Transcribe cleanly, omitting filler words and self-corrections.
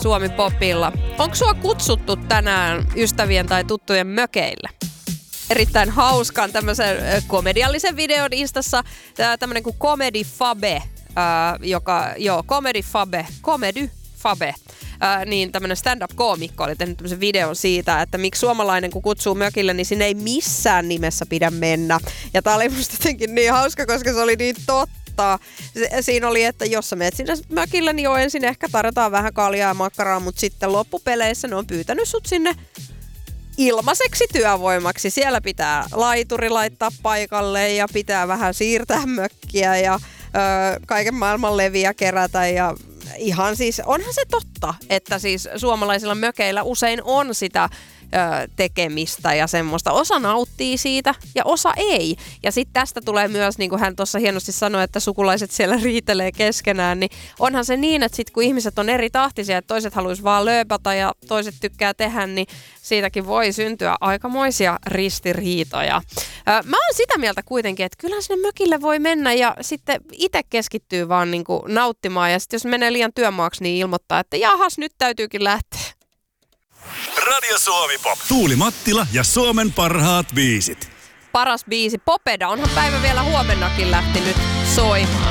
Suomi Popilla. Onko sua kutsuttu tänään ystävien tai tuttujen mökeille? Erittäin hauskaan tämmöisen komediallisen videon Instassa. Tämmönen kuin Comedy Fabe, Comedy Fabe. Niin tämmönen stand-up-koomikko oli tehnyt tämmöisen videon siitä, että miksi suomalainen kun kutsuu mökille, niin sinne ei missään nimessä pidä mennä. Ja tää oli musta jotenkin niin hauska, koska se oli niin totta. Siinä oli, että jos sä menet sinne mökille, niin jo ensin ehkä tarjotaan vähän kaljaa ja makkaraa, mutta sitten loppupeleissä ne on pyytänyt sut sinne ilmaiseksi työvoimaksi. Siellä pitää laituri laittaa paikalle ja pitää vähän siirtää mökkiä ja kaiken maailman leviä kerätä ja ihan siis, onhan se totta, että siis suomalaisilla mökeillä usein on sitä tekemistä ja semmoista. Osa nauttii siitä ja osa ei. Ja sitten tästä tulee myös, niin kuin hän tuossa hienosti sanoi, että sukulaiset siellä riitelee keskenään, niin onhan se niin, että sitten kun ihmiset on eri tahtisia, että toiset haluaisi vaan lööpata ja toiset tykkää tehdä, niin siitäkin voi syntyä aikamoisia ristiriitoja. Mä oon sitä mieltä kuitenkin, että kyllähän sinne mökille voi mennä ja sitten itse keskittyy vaan niin kuin nauttimaan ja sitten jos menee liian työmaaksi, niin ilmoittaa, että jahas, nyt täytyykin lähteä. Radio Suomi Pop. Tuuli Mattila ja Suomen parhaat biisit. Paras biisi Popeda, onhan päivä vielä huomennakin lähtenyt soimaan.